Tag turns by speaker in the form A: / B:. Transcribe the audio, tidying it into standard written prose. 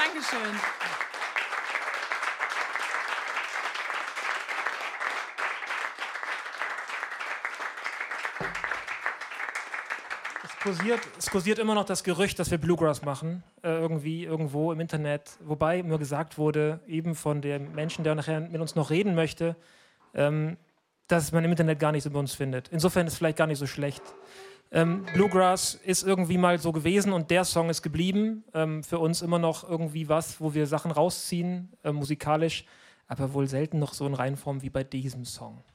A: Dankeschön.
B: Es kursiert immer noch das Gerücht, dass wir Bluegrass machen, irgendwie irgendwo im Internet. Wobei mir gesagt wurde, eben von dem Menschen, der nachher mit uns noch reden möchte, dass man im Internet gar nichts über uns findet. Insofern ist es vielleicht gar nicht so schlecht. Bluegrass ist irgendwie mal so gewesen und der Song ist geblieben. Für uns immer noch irgendwie was, wo wir Sachen rausziehen, musikalisch, aber wohl selten noch so in Reihenform wie bei diesem Song.